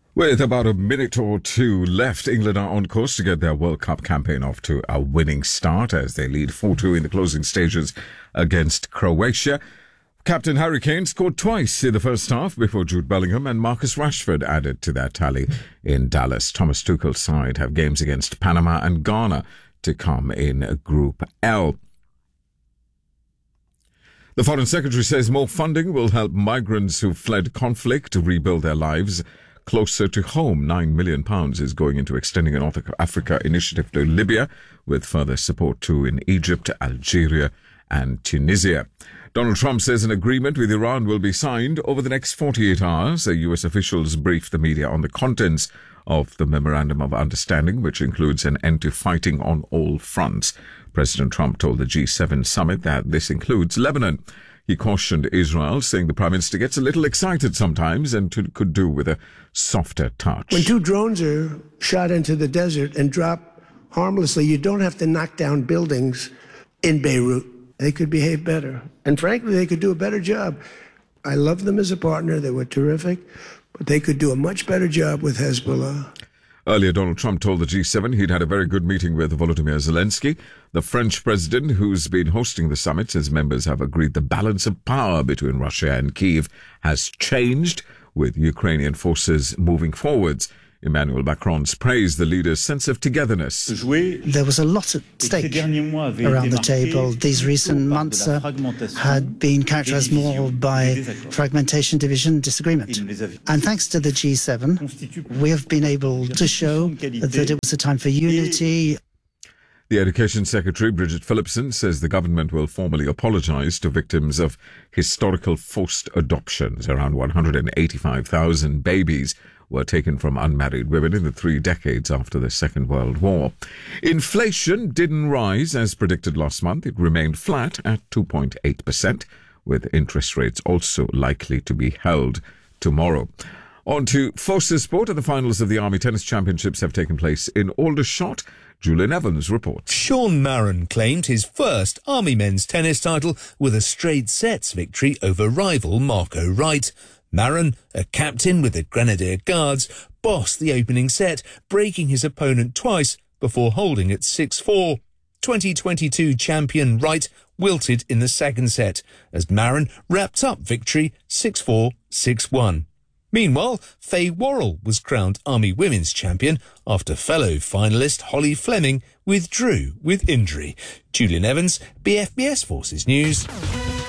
With about a minute or two left, England are on course to get their World Cup campaign off to a winning start as they lead 4-2 in the closing stages against Croatia. Captain Harry Kane scored twice in the first half before Jude Bellingham and Marcus Rashford added to that tally in Dallas. Thomas Tuchel's side have games against Panama and Ghana to come in Group L. The Foreign Secretary says more funding will help migrants who fled conflict to rebuild their lives closer to home. £9 million is going into extending an North Africa initiative to Libya, with further support too in Egypt, Algeria and Tunisia. Donald Trump says an agreement with Iran will be signed over the next 48 hours. US officials briefed the media on the contents of the Memorandum of Understanding, which includes an end to fighting on all fronts. President Trump told the G7 summit that this includes Lebanon. He cautioned Israel, saying the Prime Minister gets a little excited sometimes and could do with a softer touch. When two drones are shot into the desert and drop harmlessly, you don't have to knock down buildings in Beirut. They could behave better. And frankly, they could do a better job. I love them as a partner. They were terrific. But they could do a much better job with Hezbollah. Earlier, Donald Trump told the G7 he'd had a very good meeting with Volodymyr Zelensky. The French president, who's been hosting the summit, says members have agreed the balance of power between Russia and Kyiv has changed, with Ukrainian forces moving forwards. Emmanuel Macron's praised the leaders' sense of togetherness. There was a lot at stake around the table. These recent months had been characterized more by fragmentation, division, disagreement. And thanks to the G7, we have been able to show that it was a time for unity. The Education Secretary, Bridget Phillipson, says the government will formally apologise to victims of historical forced adoptions. Around 185,000 babies were taken from unmarried women in the 3 decades after the Second World War. Inflation didn't rise as predicted last month. It remained flat at 2.8%, with interest rates also likely to be held tomorrow. On to Forces Sport, and the finals of the Army Tennis Championships have taken place in Aldershot. Julian Evans reports. Sean Maran claimed his first Army men's tennis title with a straight sets victory over rival Marco Wright. Maran, a captain with the Grenadier Guards, bossed the opening set, breaking his opponent twice before holding at 6-4. 2022 champion Wright wilted in the second set as Maran wrapped up victory 6-4, 6-1. Meanwhile, Faye Worrell was crowned Army Women's Champion after fellow finalist Holly Fleming withdrew with injury. Julian Evans, BFBS Forces News.